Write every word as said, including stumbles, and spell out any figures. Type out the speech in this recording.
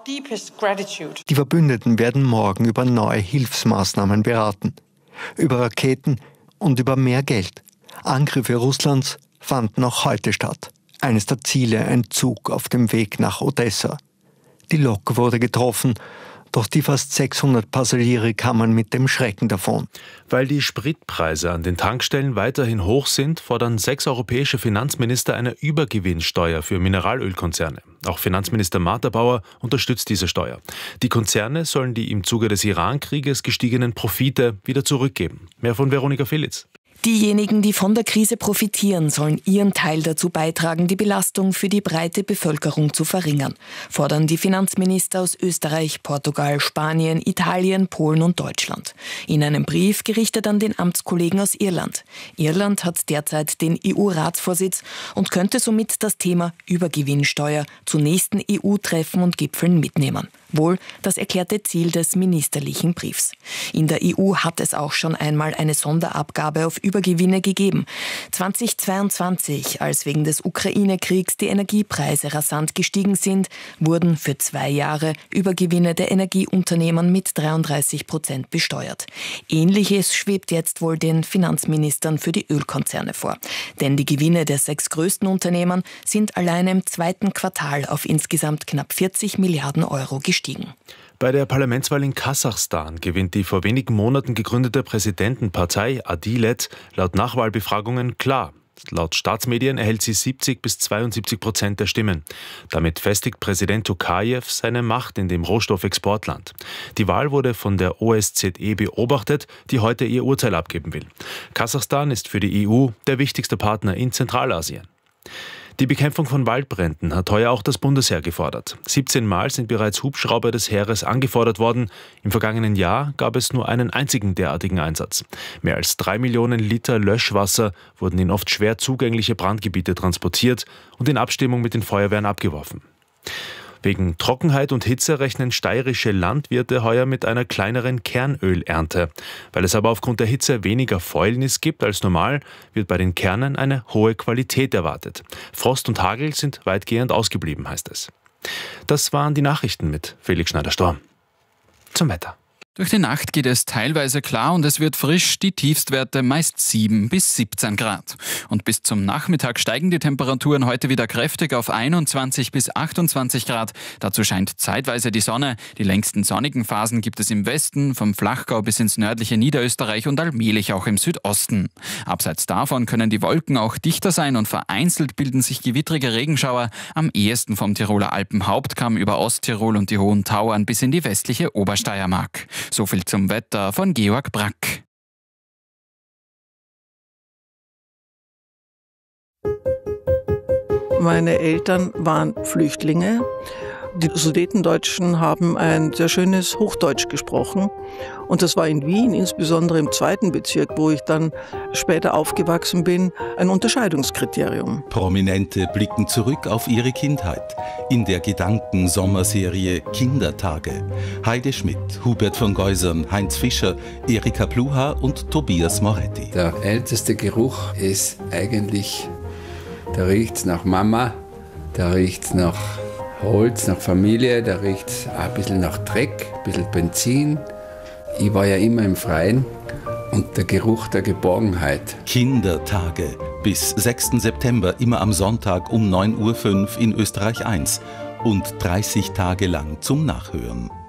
Die Verbündeten werden morgen über neue Hilfsmaßnahmen beraten. Über Raketen und über mehr Geld. Angriffe Russlands fanden auch heute statt. Eines der Ziele ein Zug auf dem Weg nach Odessa. Die Lok wurde getroffen, doch die fast sechshundert Passagiere kamen mit dem Schrecken davon. Weil die Spritpreise an den Tankstellen weiterhin hoch sind, fordern sechs europäische Finanzminister eine Übergewinnsteuer für Mineralölkonzerne. Auch Finanzminister Martha Bauer unterstützt diese Steuer. Die Konzerne sollen die im Zuge des Iran-Krieges gestiegenen Profite wieder zurückgeben. Mehr von Veronika Filitz. Diejenigen, die von der Krise profitieren, sollen ihren Teil dazu beitragen, die Belastung für die breite Bevölkerung zu verringern, fordern die Finanzminister aus Österreich, Portugal, Spanien, Italien, Polen und Deutschland. In einem Brief gerichtet an den Amtskollegen aus Irland. Irland hat derzeit den E U-Ratsvorsitz und könnte somit das Thema Übergewinnsteuer zu nächsten E U-Treffen und Gipfeln mitnehmen. Wohl das erklärte Ziel des ministerlichen Briefs. In der E U hat es auch schon einmal eine Sonderabgabe auf Übergewinne gegeben. zweitausendzweiundzwanzig, als wegen des Ukraine-Kriegs die Energiepreise rasant gestiegen sind, wurden für zwei Jahre Übergewinne der Energieunternehmen mit dreiunddreißig Prozent besteuert. Ähnliches schwebt jetzt wohl den Finanzministern für die Ölkonzerne vor. Denn die Gewinne der sechs größten Unternehmen sind allein im zweiten Quartal auf insgesamt knapp vierzig Milliarden Euro gestiegen. Bei der Parlamentswahl in Kasachstan gewinnt die vor wenigen Monaten gegründete Präsidentenpartei Adilet laut Nachwahlbefragungen klar. Laut Staatsmedien erhält sie siebzig bis zweiundsiebzig Prozent der Stimmen. Damit festigt Präsident Tokajew seine Macht in dem Rohstoffexportland. Die Wahl wurde von der O S Z E beobachtet, die heute ihr Urteil abgeben will. Kasachstan ist für die E U der wichtigste Partner in Zentralasien. Die Bekämpfung von Waldbränden hat heuer auch das Bundesheer gefordert. siebzehn Mal sind bereits Hubschrauber des Heeres angefordert worden. Im vergangenen Jahr gab es nur einen einzigen derartigen Einsatz. Mehr als drei Millionen Liter Löschwasser wurden in oft schwer zugängliche Brandgebiete transportiert und in Abstimmung mit den Feuerwehren abgeworfen. Wegen Trockenheit und Hitze rechnen steirische Landwirte heuer mit einer kleineren Kernölernte. Weil es aber aufgrund der Hitze weniger Fäulnis gibt als normal, wird bei den Kernen eine hohe Qualität erwartet. Frost und Hagel sind weitgehend ausgeblieben, heißt es. Das waren die Nachrichten mit Felix Schneider-Storm. Zum Wetter. Durch die Nacht geht es teilweise klar und es wird frisch, die Tiefstwerte meist sieben bis siebzehn Grad. Und bis zum Nachmittag steigen die Temperaturen heute wieder kräftig auf einundzwanzig bis achtundzwanzig Grad. Dazu scheint zeitweise die Sonne. Die längsten sonnigen Phasen gibt es im Westen, vom Flachgau bis ins nördliche Niederösterreich und allmählich auch im Südosten. Abseits davon können die Wolken auch dichter sein und vereinzelt bilden sich gewittrige Regenschauer, am ehesten vom Tiroler Alpenhauptkamm über Osttirol und die Hohen Tauern bis in die westliche Obersteiermark. So viel zum Wetter von Georg Brack. Meine Eltern waren Flüchtlinge. Die Sudetendeutschen haben ein sehr schönes Hochdeutsch gesprochen. Und das war in Wien, insbesondere im zweiten Bezirk, wo ich dann später aufgewachsen bin, ein Unterscheidungskriterium. Prominente blicken zurück auf ihre Kindheit in der Gedanken-Sommerserie Kindertage. Heide Schmidt, Hubert von Geusern, Heinz Fischer, Erika Pluha und Tobias Moretti. Der älteste Geruch ist eigentlich, da riecht es nach Mama, da riecht es nach Holz, nach Familie, da riecht es ein bisschen nach Dreck, ein bisschen Benzin. Ich war ja immer im Freien und der Geruch der Geborgenheit. Kindertage. Bis sechsten September, immer am Sonntag um neun Uhr fünf in Österreich eins und dreißig Tage lang zum Nachhören.